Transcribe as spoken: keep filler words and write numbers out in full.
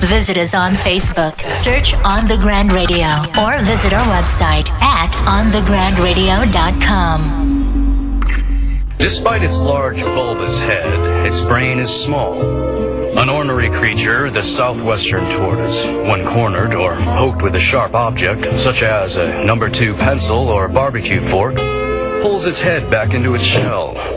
Visit us on Facebook. Search On The Grand Radio or visit our website at on the grand radio dot com. Despite its large bulbous head, its brain is small. An ornery creature, the southwestern tortoise, when cornered or poked with a sharp object, such as a number two pencil or barbecue fork, pulls its head back into its shell,